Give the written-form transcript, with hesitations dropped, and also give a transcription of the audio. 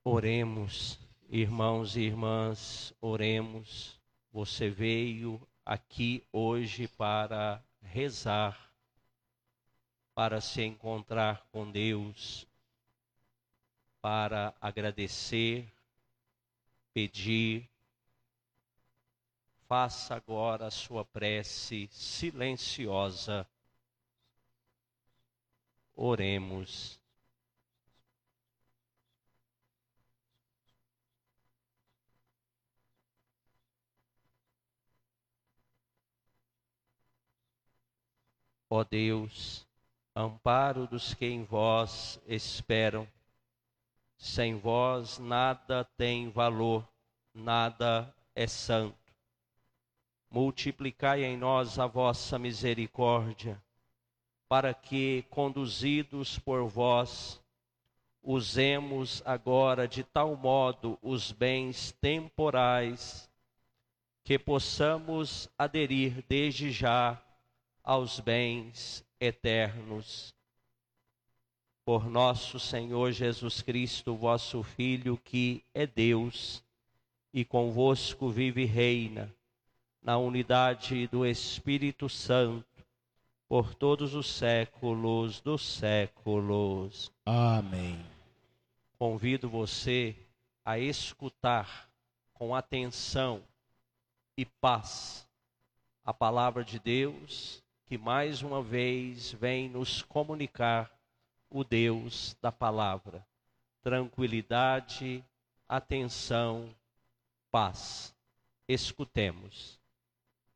Oremos, irmãos e irmãs, oremos. Você veio aqui hoje para rezar, para se encontrar com Deus, para agradecer, pedir. Faça agora a sua prece silenciosa. Oremos. Ó Deus, amparo dos que em vós esperam, sem vós nada tem valor, nada é santo. Multiplicai em nós a vossa misericórdia, para que, conduzidos por vós, usemos agora de tal modo os bens temporais, que possamos aderir desde já aos bens eternos. Por nosso Senhor Jesus Cristo, vosso Filho, que é Deus, e convosco vive e reina, na unidade do Espírito Santo, por todos os séculos dos séculos. Amém. Convido você a escutar com atenção e paz a palavra de Deus, que mais uma vez vem nos comunicar o Deus da palavra. Tranquilidade, atenção, paz. Escutemos.